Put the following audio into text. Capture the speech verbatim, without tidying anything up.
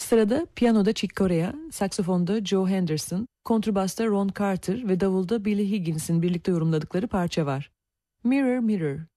Sırada piyanoda Chick Corea, saksafonda Joe Henderson, kontrbasta Ron Carter ve davulda Billy Higgins'in birlikte yorumladıkları parça var. Mirror Mirror.